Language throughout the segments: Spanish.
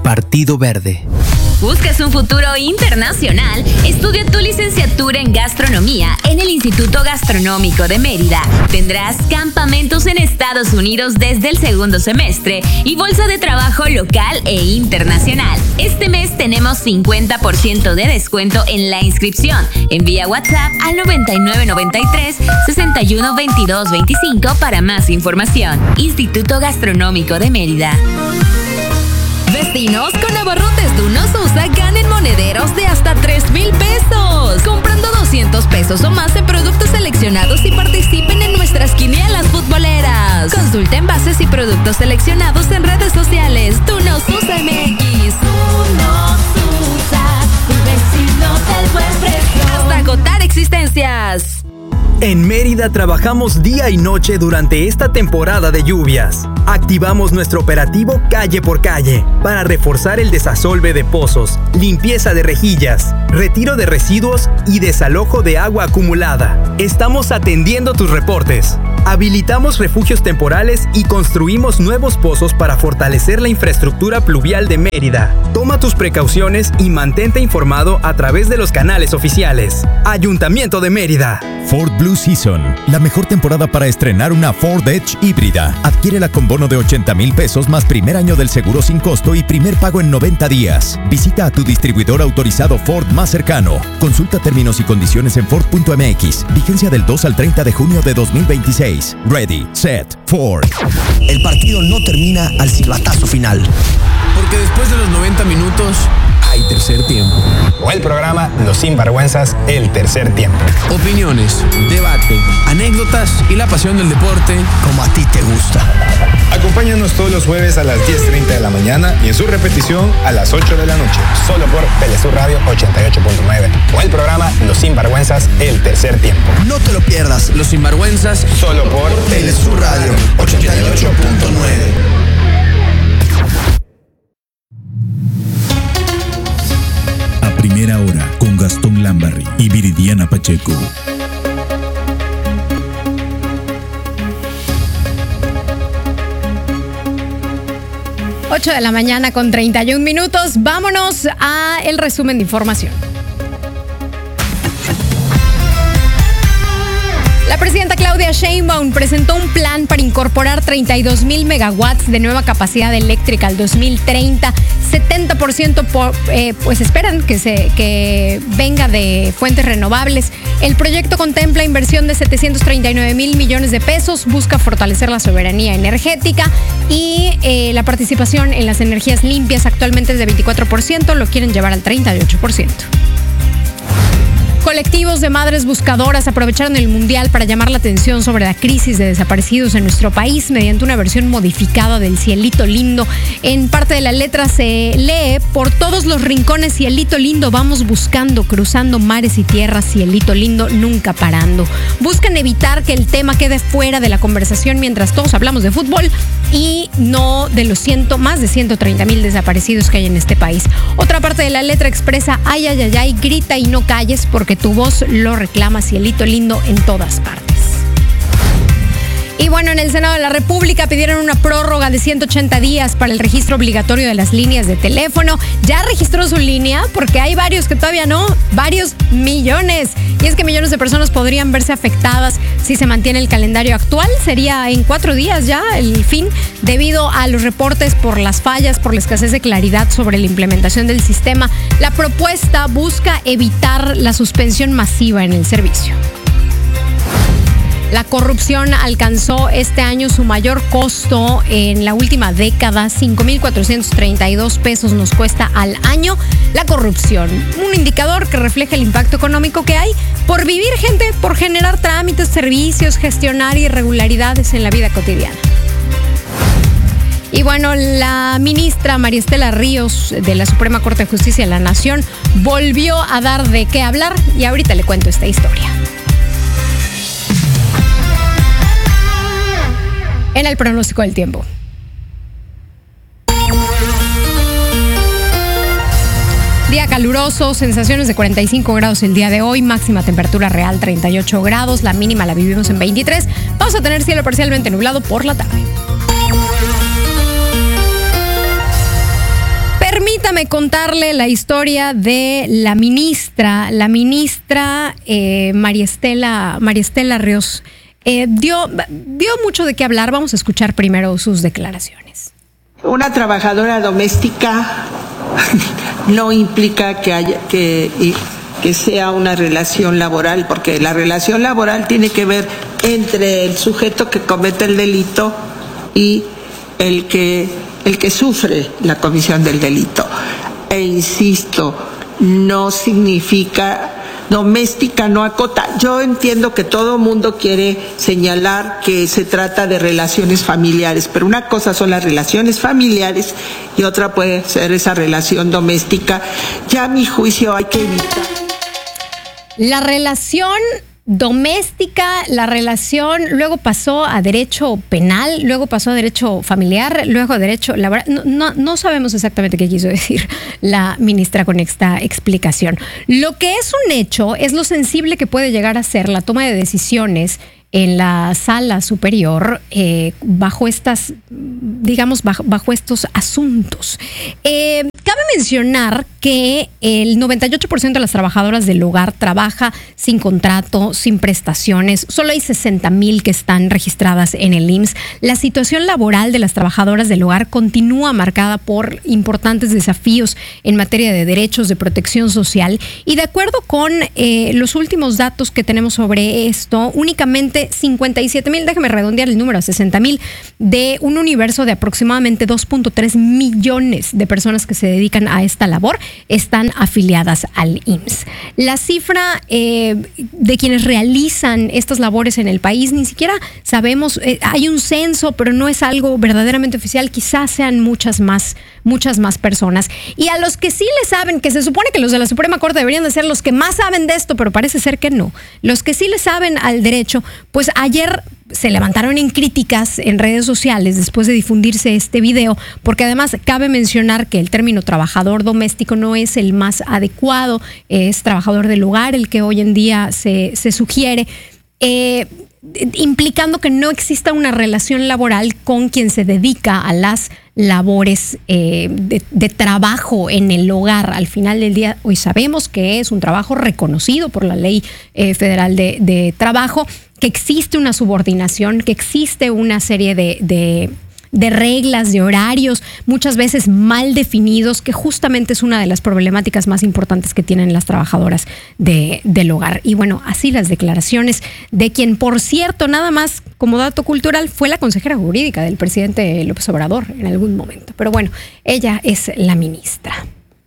Partido Verde. ¿Buscas un futuro internacional? Estudia tu licenciatura en gastronomía en el Instituto Gastronómico de Mérida. Tendrás campamentos en Estados Unidos desde el segundo semestre y bolsa de trabajo local e internacional. Este mes tenemos 50% de descuento en la inscripción. Envía WhatsApp al 9993 61 22 25 para más información. Instituto Gastronómico de Mérida. Vecinos con abarrotes de Unos USA ganen monederos de hasta 3,000 pesos. Comprando 200 pesos o más en productos seleccionados y participen en nuestras quinielas futboleras. Consulten bases y productos seleccionados en redes sociales. Unos USA MX. Unos USA, mi vecino del buen precio. Hasta agotar existencias. En Mérida trabajamos día y noche durante esta temporada de lluvias. Activamos nuestro operativo Calle por Calle para reforzar el desasolve de pozos, limpieza de rejillas, retiro de residuos y desalojo de agua acumulada. Estamos atendiendo tus reportes. Habilitamos refugios temporales y construimos nuevos pozos para fortalecer la infraestructura pluvial de Mérida. Toma tus precauciones y mantente informado a través de los canales oficiales. Ayuntamiento de Mérida. Ford Blue Season, la mejor temporada para estrenar una Ford Edge híbrida. Adquiérela con bono de 80,000 pesos más primer año del seguro sin costo y primer pago en 90 días. Visita a tu distribuidor autorizado Ford más cercano. Consulta términos y condiciones en Ford.mx. Vigencia del 2 al 30 de junio de 2026. Ready, set, Ford. El partido no termina al silbatazo final. Porque después de los 90 minutos hay tercer tiempo. O el programa Los Sinvergüenzas, el tercer tiempo. Opiniones, debate, anécdotas y la pasión del deporte como a ti te gusta. Acompáñanos todos los jueves a las 10:30 de la mañana y en su repetición a las 8 de la noche. Solo por Telesur Radio 88.9. O el programa Los Sinvergüenzas, el tercer tiempo. No te lo pierdas. Los Sinvergüenzas, solo por Telesur Radio 88.9. Primera hora con Gastón Lambarri y Viridiana Pacheco. Ocho de la mañana con 31 minutos. Vámonos a el resumen de información. La presidenta Claudia Sheinbaum presentó un plan para incorporar 32,000 megawatts de nueva capacidad eléctrica al 2030. 70% pues esperan que venga de fuentes renovables. El proyecto contempla inversión de 739,000 millones de pesos, busca fortalecer la soberanía energética y la participación en las energías limpias actualmente es de 24%, lo quieren llevar al 38%. Colectivos de madres buscadoras aprovecharon el Mundial para llamar la atención sobre la crisis de desaparecidos en nuestro país mediante una versión modificada del Cielito Lindo. En parte de la letra se lee: por todos los rincones, cielito lindo, vamos buscando, cruzando mares y tierras, cielito lindo, nunca parando. Buscan evitar que el tema quede fuera de la conversación mientras todos hablamos de fútbol y no de los más de 130,000 desaparecidos que hay en este país. Otra parte de la letra expresa: ay, ay, ay, ay, grita y no calles porque tu voz lo reclama, cielito lindo, en todas partes. Y bueno, en el Senado de la República pidieron una prórroga de 180 días para el registro obligatorio de las líneas de teléfono. Ya registró su línea, porque hay varios que todavía no, varios millones. Y es que millones de personas podrían verse afectadas si se mantiene el calendario actual. Sería en 4 días ya el fin, debido a los reportes por las fallas, por la escasez de claridad sobre la implementación del sistema. La propuesta busca evitar la suspensión masiva en el servicio. La corrupción alcanzó este año su mayor costo en la última década. 5,432 pesos nos cuesta al año la corrupción. Un indicador que refleja el impacto económico que hay por vivir, gente, por generar trámites, servicios, gestionar irregularidades en la vida cotidiana. Y bueno, la ministra María Estela Ríos de la Suprema Corte de Justicia de la Nación volvió a dar de qué hablar y ahorita le cuento esta historia. En el pronóstico del tiempo. Día caluroso, sensaciones de 45 grados el día de hoy, máxima temperatura real 38 grados, la mínima la vivimos en 23. Vamos a tener cielo parcialmente nublado por la tarde. déjeme contarle la historia de la ministra María Estela Ríos. Dio mucho de qué hablar. Vamos a escuchar primero sus declaraciones. Una trabajadora doméstica no implica que sea una relación laboral, porque la relación laboral tiene que ver entre el sujeto que comete el delito y el que sufre la comisión del delito. E insisto, no significa doméstica, no acota. Yo entiendo que todo mundo quiere señalar que se trata de relaciones familiares, pero una cosa son las relaciones familiares y otra puede ser esa relación doméstica. Ya a mi juicio hay que evitar. La relación doméstica, la relación luego pasó a derecho penal, luego pasó a derecho familiar, luego a derecho laboral. No sabemos exactamente qué quiso decir la ministra con esta explicación. Lo que es un hecho es lo sensible que puede llegar a ser la toma de decisiones en la sala superior bajo estos asuntos. Cabe mencionar que el 98% de las trabajadoras del hogar trabaja sin contrato, sin prestaciones. Solo hay 60,000 que están registradas en el IMSS. La situación laboral de las trabajadoras del hogar continúa marcada por importantes desafíos en materia de derechos, de protección social. Y de acuerdo con los últimos datos que tenemos sobre esto, únicamente 57,000, déjeme redondear el número a 60,000, de un universo de aproximadamente 2.3 millones de personas que se dedican a esta labor están afiliadas al IMSS. La cifra de quienes realizan estas labores en el país ni siquiera sabemos. Hay un censo, pero no es algo verdaderamente oficial. Quizás sean muchas más personas. Y a los que sí le saben, que se supone que los de la Suprema Corte deberían de ser los que más saben de esto, pero parece ser que no. Los que sí le saben al derecho, pues ayer se levantaron en críticas en redes sociales después de difundirse este video, porque además cabe mencionar que el término trabajador doméstico no es el más adecuado, es trabajador del hogar el que hoy en día se sugiere, implicando que no exista una relación laboral con quien se dedica a las labores de trabajo en el hogar. Al final del día, hoy sabemos que es un trabajo reconocido por la Ley Federal de Trabajo, que existe una subordinación, que existe una serie de reglas, de horarios, muchas veces mal definidos, que justamente es una de las problemáticas más importantes que tienen las trabajadoras del hogar. Y bueno, así las declaraciones de quien, por cierto, nada más como dato cultural, fue la consejera jurídica del presidente López Obrador en algún momento. Pero bueno, ella es la ministra.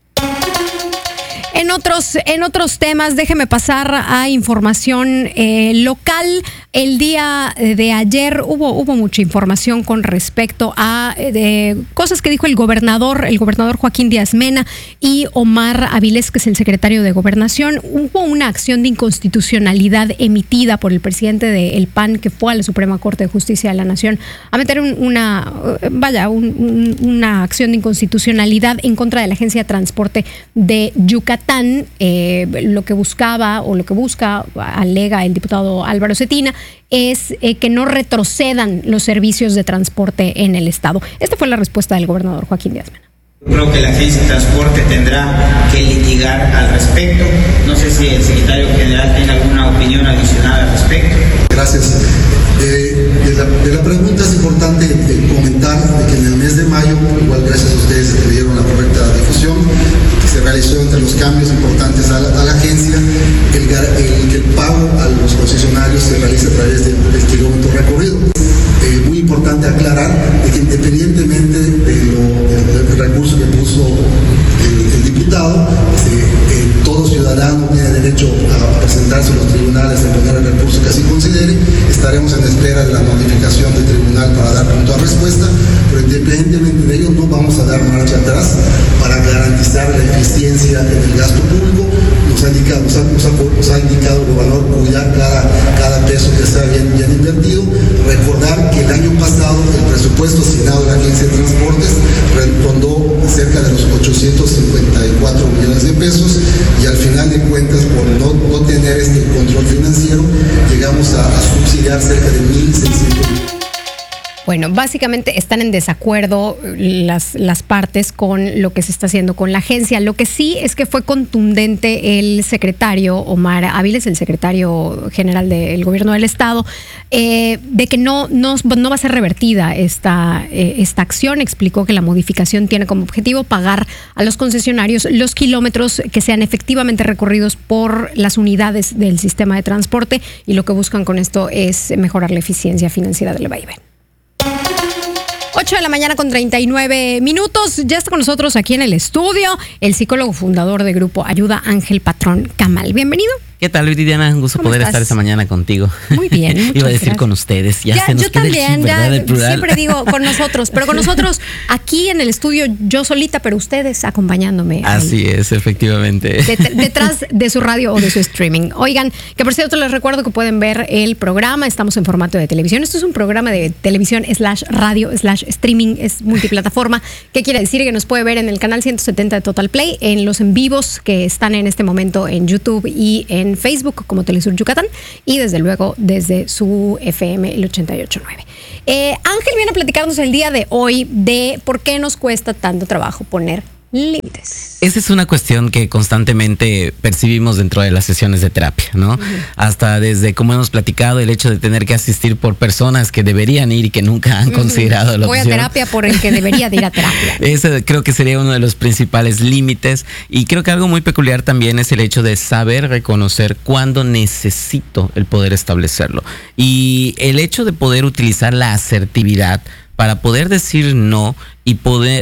En otros temas, déjeme pasar a información local. El día de ayer hubo mucha información con respecto a cosas que dijo el gobernador Joaquín Díaz Mena y Omar Avilés, que es el secretario de Gobernación. Hubo una acción de inconstitucionalidad emitida por el presidente del PAN, que fue a la Suprema Corte de Justicia de la Nación a meter una acción de inconstitucionalidad en contra de la Agencia de Transporte de Yucatán. Lo que busca, alega el diputado Álvaro Cetina, es que no retrocedan los servicios de transporte en el estado. Esta fue la respuesta del gobernador Joaquín Díaz Mena. Creo que la Agencia de Transporte tendrá que litigar al respecto. No sé si el secretario general tiene alguna opinión adicional al respecto. Gracias. De la pregunta es importante comentar que en el mes de mayo, igual gracias a ustedes que dieron la correcta difusión, se realizó entre los cambios importantes a la agencia el pago a los concesionarios se realiza a través del kilómetro recorrido. Muy importante aclarar que independientemente del recurso que puso el diputado, todo ciudadano tiene derecho a presentarse a los tribunales, a poner el recurso que así considere. Estaremos en espera de la notificación del tribunal para dar puntual respuesta, pero independientemente de ello no vamos a dar marcha atrás para garantizar la eficiencia en el gasto público. Nos ha indicado el gobernador cuidar cada peso que está bien invertido. Recordar que el año pasado el presupuesto asignado a la Agencia de Transportes rondó cerca de los 854 millones de pesos y al final de cuentas, por no tener este control financiero, llegamos a subsidiar cerca de 1,600 millones. Bueno, básicamente están en desacuerdo las partes con lo que se está haciendo con la agencia. Lo que sí es que fue contundente el secretario Omar Áviles, el secretario general del gobierno del estado, de que no va a ser revertida esta acción. Explicó que la modificación tiene como objetivo pagar a los concesionarios los kilómetros que sean efectivamente recorridos por las unidades del sistema de transporte, y lo que buscan con esto es mejorar la eficiencia financiera del vaivén. 8 de la mañana con 39 minutos. Ya está con nosotros aquí en el estudio el psicólogo fundador de Grupo Ayuda, Ángel Patrón Camal. Bienvenido. ¿Qué tal, Viridiana? Un gusto poder estar esta mañana contigo. Muy bien. Iba a decir gracias. Con ustedes. Ya se nos yo queda también, el siempre digo con nosotros, pero con nosotros aquí en el estudio, yo solita, pero ustedes acompañándome. Así es, efectivamente. Detrás de su radio o de su streaming. Oigan, que por cierto les recuerdo que pueden ver el programa. Estamos en formato de televisión. Esto es un programa de televisión /radio/streaming, es multiplataforma. ¿Qué quiere decir? Que nos puede ver en el canal 170 de Total Play, en los en vivos que están en este momento en YouTube y en Facebook como Telesur Yucatán, y desde luego desde su FM el 88.9. Ángel viene a platicarnos el día de hoy de por qué nos cuesta tanto trabajo poner límites. Esa es una cuestión que constantemente percibimos dentro de las sesiones de terapia, ¿no? Hasta desde, como hemos platicado, el hecho de tener que asistir por personas que deberían ir y que nunca han considerado la opción. Voy a terapia por el que debería de ir a terapia. Ese creo que sería uno de los principales límites, y creo que algo muy peculiar también es el hecho de saber reconocer cuándo necesito el poder establecerlo, y el hecho de poder utilizar la asertividad para poder decir no y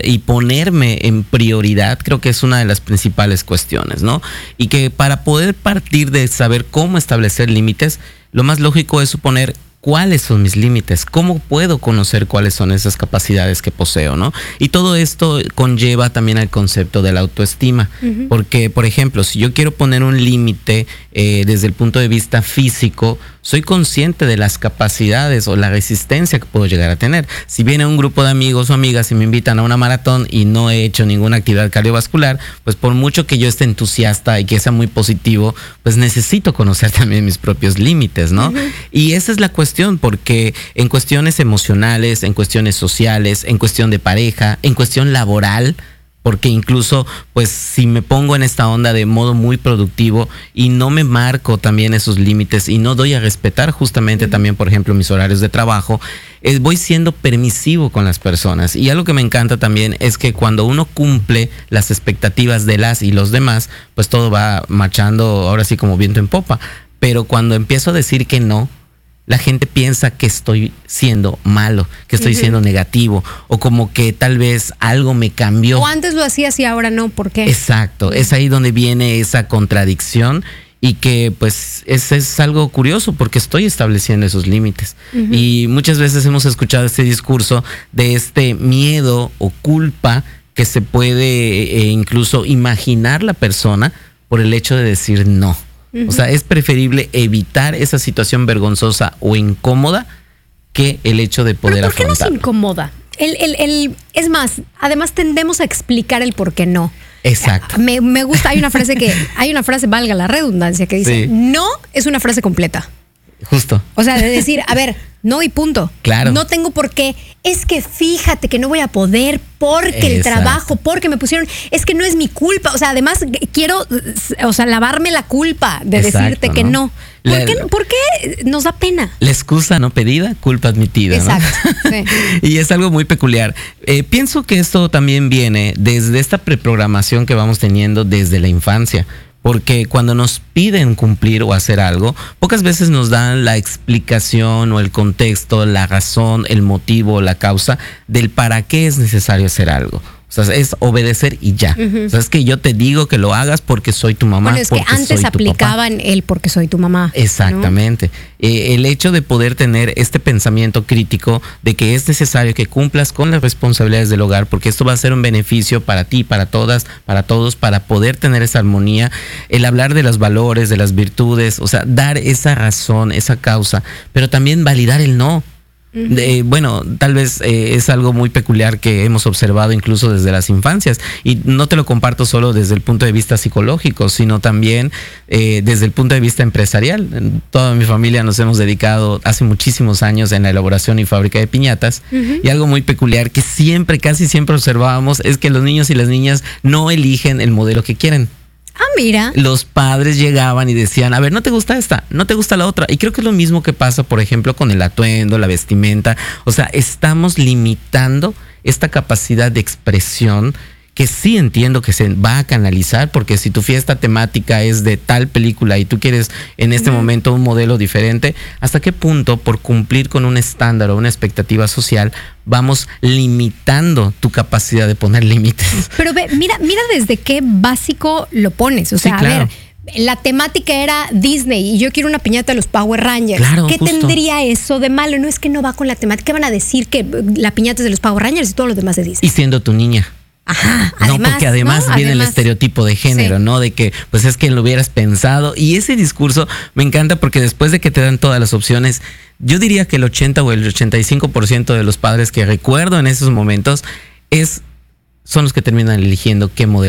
ponerme en prioridad, creo que es una de las principales cuestiones, ¿no? Y que para poder partir de saber cómo establecer límites, lo más lógico es suponer cuáles son mis límites, cómo puedo conocer cuáles son esas capacidades que poseo, ¿no? Y todo esto conlleva también al concepto de la autoestima, porque, por ejemplo, si yo quiero poner un límite desde el punto de vista físico, soy consciente de las capacidades o la resistencia que puedo llegar a tener. Si viene un grupo de amigos o amigas y me invitan a una maratón y no he hecho ninguna actividad cardiovascular, pues por mucho que yo esté entusiasta y que sea muy positivo, pues necesito conocer también mis propios límites, ¿no? Y esa es la cuestión, porque en cuestiones emocionales, en cuestiones sociales, en cuestión de pareja, en cuestión laboral, porque incluso, pues, si me pongo en esta onda de modo muy productivo y no me marco también esos límites y no doy a respetar justamente también, por ejemplo, mis horarios de trabajo, voy siendo permisivo con las personas. Y algo que me encanta también es que cuando uno cumple las expectativas de las y los demás, pues todo va marchando ahora sí como viento en popa. Pero cuando empiezo a decir que no, la gente piensa que estoy siendo malo, que estoy siendo negativo, o como que tal vez algo me cambió. O antes lo hacías y ahora no, ¿por qué? Exacto, es ahí donde viene esa contradicción, y que pues es algo curioso porque estoy estableciendo esos límites. Y muchas veces hemos escuchado este discurso de este miedo o culpa que se puede incluso imaginar la persona por el hecho de decir no. O sea, es preferible evitar esa situación vergonzosa o incómoda que el hecho de poder afrontarlo. ¿Por qué nos incomoda? Es más, además tendemos a explicar el por qué no. Exacto. Me gusta, hay una frase, valga la redundancia, que dice, no es una frase completa. Justo. O sea, de decir, a ver, no y punto. Claro. No tengo por qué. Es que fíjate que no voy a poder porque el trabajo, porque me pusieron, es que no es mi culpa. O sea, además quiero, lavarme la culpa de decirte que no. ¿Por qué nos da pena? La excusa no pedida, culpa admitida. Exacto. ¿No? Sí. Y es algo muy peculiar. Pienso que esto también viene desde esta preprogramación que vamos teniendo desde la infancia. Porque cuando nos piden cumplir o hacer algo, pocas veces nos dan la explicación o el contexto, la razón, el motivo, la causa del para qué es necesario hacer algo. O sea, es obedecer y ya. O sea, es que yo te digo que lo hagas porque soy tu mamá. Bueno, es que antes aplicaban el porque soy tu mamá. Exactamente. ¿No? El hecho de poder tener este pensamiento crítico de que es necesario que cumplas con las responsabilidades del hogar, porque esto va a ser un beneficio para ti, para todas, para todos, para poder tener esa armonía. El hablar de los valores, de las virtudes, o sea, dar esa razón, esa causa, pero también validar el no. Bueno, tal vez es algo muy peculiar que hemos observado incluso desde las infancias, y no te lo comparto solo desde el punto de vista psicológico, sino también desde el punto de vista empresarial. Toda mi familia nos hemos dedicado hace muchísimos años en la elaboración y fábrica de piñatas, y algo muy peculiar que casi siempre observábamos es que los niños y las niñas no eligen el modelo que quieren. Ah, mira. Los padres llegaban y decían, a ver, ¿no te gusta esta? ¿No te gusta la otra? Y creo que es lo mismo que pasa, por ejemplo, con el atuendo, la vestimenta. O sea, estamos limitando esta capacidad de expresión que sí entiendo que se va a canalizar, porque si tu fiesta temática es de tal película y tú quieres en este momento un modelo diferente, ¿hasta qué punto por cumplir con un estándar o una expectativa social vamos limitando tu capacidad de poner límites? Pero mira desde qué básico lo pones. O sea, sí, claro. A ver, la temática era Disney y yo quiero una piñata de los Power Rangers. Claro, ¿Qué justo tendría eso de malo? No es que no va con la temática. ¿Qué van a decir que la piñata es de los Power Rangers y todo lo demás de Disney? Y siendo tu niña. Ajá, no, porque además viene el estereotipo de género, sí, ¿no? De que, pues es que lo hubieras pensado. Y ese discurso me encanta porque después de que te dan todas las opciones, yo diría que el 80 o el 85% de los padres que recuerdo en esos momentos son los que terminan eligiendo qué modelo